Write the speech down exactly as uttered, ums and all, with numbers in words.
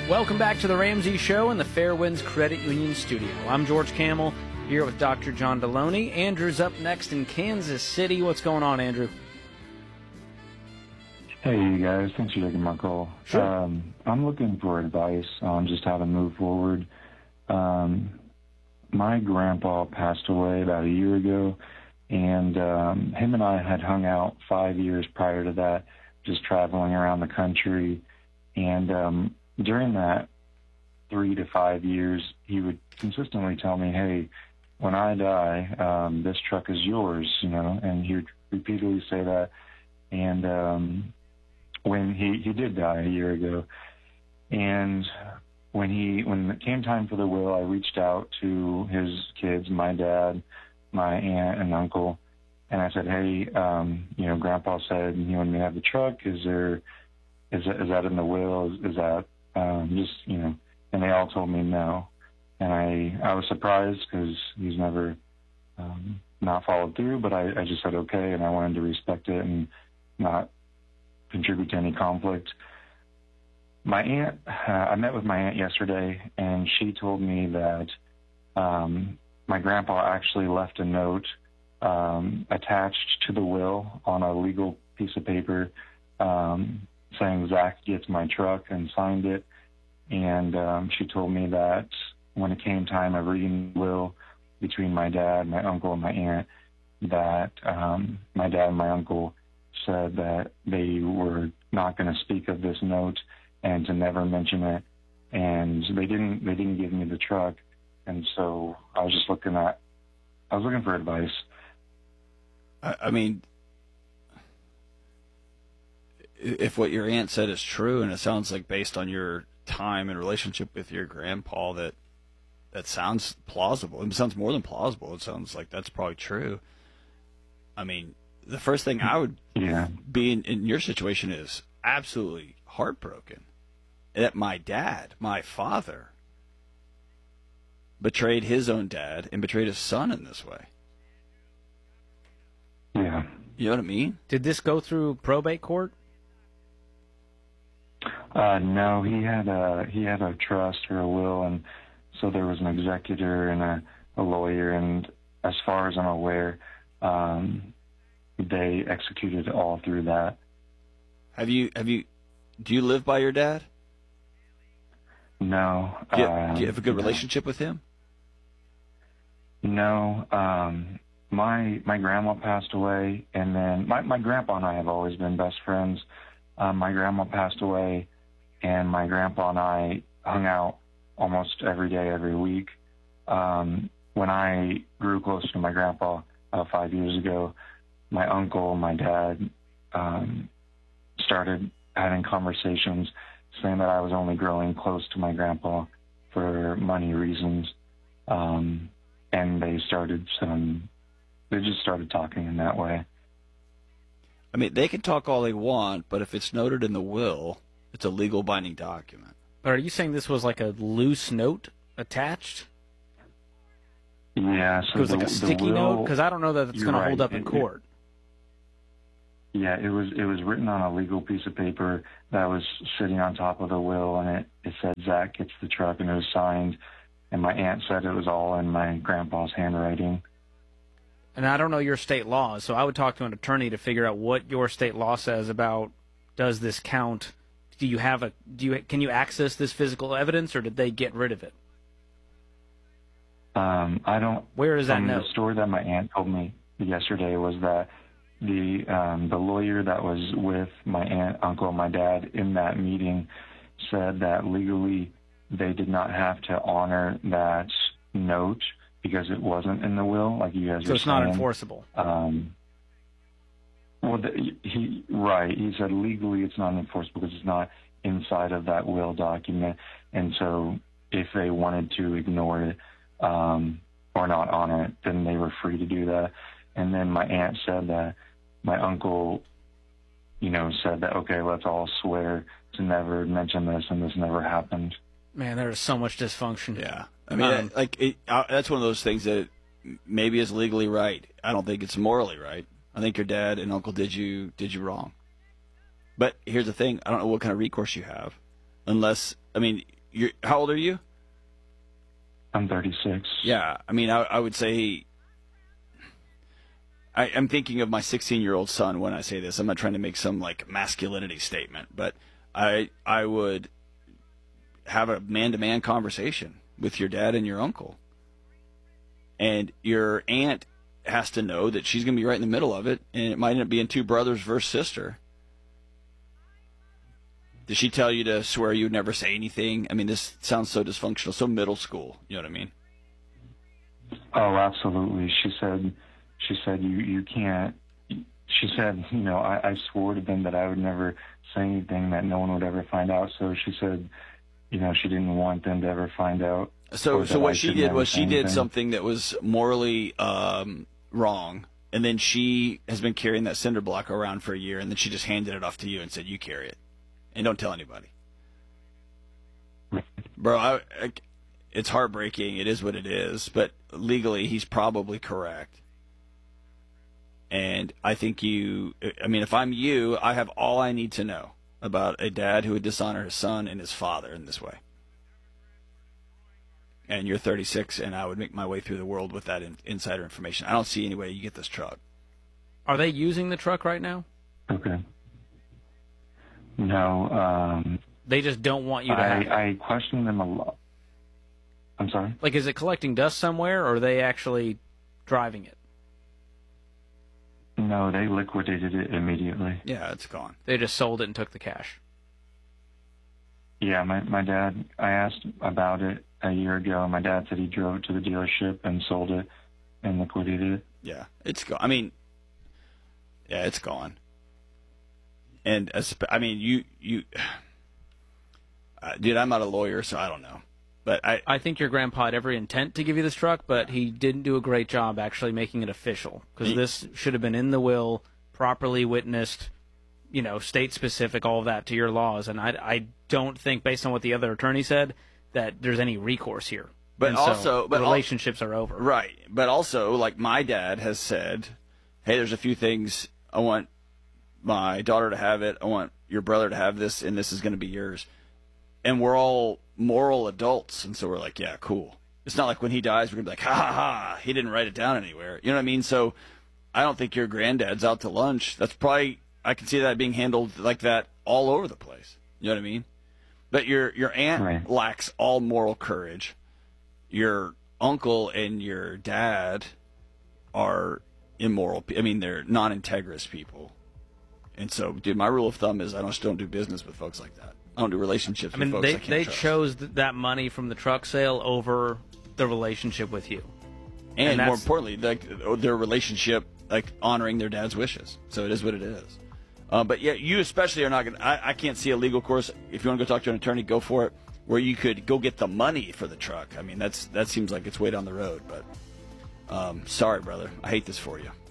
Welcome back to the Ramsey Show in the Fairwinds Credit Union studio. I'm George Camel, here with Doctor John Deloney. Andrew's up next in Kansas City. What's going on, Andrew? Hey, you guys. Thanks for taking my call. Sure. Um, I'm looking for advice on just how to move forward. Um, my grandpa passed away about a year ago, and um, him and I had hung out five years prior to that, just traveling around the country. And um, during that three to five years, he would consistently tell me, hey, when I die, um, this truck is yours, you know, and he would repeatedly say that. And um, when he, he did die a year ago, and when he when it came time for the will, I reached out to his kids, my dad, my aunt, and uncle, and I said, hey, um, you know, Grandpa said he wanted me to have the truck. Is there Is that, is that in the will? Is, is that um, just, you know, and they all told me no. And I, I was surprised because he's never um, not followed through, but I, I just said okay, and I wanted to respect it and not contribute to any conflict. My aunt, uh, I met with my aunt yesterday, and she told me that um, my grandpa actually left a note um, attached to the will on a legal piece of paper um, saying Zach gets my truck, and signed it. And um, she told me that when it came time of reading the will between my dad, my uncle, and my aunt, that um, my dad and my uncle said that they were not going to speak of this note and to never mention it. And they didn't they didn't give me the truck. And so I was just looking at, I was looking for advice. I, I mean, if what your aunt said is true, and it sounds like based on your time and relationship with your grandpa, that that sounds plausible. It sounds more than plausible. It sounds like that's probably true. I mean, the first thing I would yeah. be in, in your situation is absolutely heartbroken that my dad, my father, betrayed his own dad and betrayed his son in this way. Yeah. You know what I mean? Did this go through probate court? Uh, no, he had a he had a trust or a will, and so there was an executor and a, a lawyer, and as far as I'm aware, um, they executed all through that. Have you have you do you live by your dad? No. Do you, um, do you have a good no. relationship with him? No. Um, my my grandma passed away, and then my my grandpa and I have always been best friends. Um, my grandma passed away, and my grandpa and I hung out almost every day, every week. Um, when I grew close to my grandpa uh, five years ago, my uncle and my dad um, started having conversations saying that I was only growing close to my grandpa for money reasons. Um, and they started some, they just started talking in that way. I mean, they can talk all they want, but if it's noted in the will, it's a legal binding document. But are you saying this was like a loose note attached? Yeah. So it was the, like a sticky will, note? Because I don't know that it's going right. to hold up in it, court. It, yeah, it was it was written on a legal piece of paper that was sitting on top of the will, and it, it said Zach gets the truck, and it was signed. And my aunt said it was all in my grandpa's handwriting. And I don't know your state laws, so I would talk to an attorney to figure out what your state law says about, does this count? Do you have a do you can you access this physical evidence, or did they get rid of it? Um, I don't. Where is that um, note? The story that my aunt told me yesterday was that the um, the lawyer that was with my aunt, uncle, and my dad in that meeting said that legally they did not have to honor that note because it wasn't in the will, like you guys so were it's saying. not enforceable. Um, well, the, he right. He said legally it's not enforceable because it's not inside of that will document, and so if they wanted to ignore it um, or not honor it, then they were free to do that. And then my aunt said that my uncle, you know, said that okay, let's all swear to never mention this, and this never happened. Man, there is so much dysfunction. Yeah. I mean, um, like it, uh, that's one of those things that maybe is legally right. I don't think it's morally right. I think your dad and uncle did you did you wrong. But here's the thing: I don't know what kind of recourse you have, unless I mean, you're, how old are you? I'm thirty-six. Yeah, I mean, I, I would say, I, I'm thinking of my sixteen-year-old son when I say this. I'm not trying to make some like masculinity statement, but I I would have a man-to-man conversation with your dad and your uncle, and your aunt has to know that she's going to be right in the middle of it, and it might end up being two brothers versus sister. Did she tell you to swear you'd never say anything? I mean, this sounds so dysfunctional, so middle school. You know what I mean? Oh, absolutely. She said, she said you you can't. She said, you know, I, I swore to them that I would never say anything, that no one would ever find out. So she said, you know, she didn't want them to ever find out. So, so what I she did was she did something that was morally um, wrong, and then she has been carrying that cinder block around for a year, and then she just handed it off to you and said, "You carry it, and don't tell anybody." Bro, I, I, it's heartbreaking. It is what it is, but legally, he's probably correct. And I think you, I mean, if I'm you, I have all I need to know about a dad who would dishonor his son and his father in this way. And you're thirty-six, and I would make my way through the world with that in, insider information. I don't see any way you get this truck. Are they using the truck right now? Okay. No. Um, they just don't want you to I, have it. I question them a lot. I'm sorry? Like, is it collecting dust somewhere, or are they actually driving it? No, they liquidated it immediately. Yeah, it's gone. They just sold it and took the cash. Yeah, my my dad, I asked about it a year ago. My dad said he drove it to the dealership and sold it and liquidated it. Yeah, it's gone. I mean, yeah, it's gone. And, I mean, you, you uh, dude, I'm not a lawyer, so I don't know. But I, I think your grandpa had every intent to give you this truck, but he didn't do a great job actually making it official, because this should have been in the will, properly witnessed, you know, state-specific, all of that to your laws. And I, I don't think, based on what the other attorney said, that there's any recourse here. But and also, so but relationships are over. Right. But also, like my dad has said, hey, there's a few things I want my daughter to have it. I want your brother to have this, and this is going to be yours. And we're all moral adults, and so we're like, yeah, cool. It's not like when he dies, we're going to be like, ha, ha, ha, he didn't write it down anywhere. You know what I mean? So I don't think your granddad's out to lunch. That's probably, I can see that being handled like that all over the place. You know what I mean? But your your aunt Right. lacks all moral courage. Your uncle and your dad are immoral. I mean, they're non-integrous people. And so, dude, my rule of thumb is I don't, just don't do business with folks like that. I don't do relationships I mean, with folks they I can't they trust. chose th- that money from the truck sale over the relationship with you. And, and more that's- importantly, like their relationship, like honoring their dad's wishes. So it is what it is. Uh, but yeah, you especially are not going to, I can't see a legal course. If you want to go talk to an attorney, go for it, where you could go get the money for the truck. I mean, that's that seems like it's way down the road. But um, sorry, brother. I hate this for you.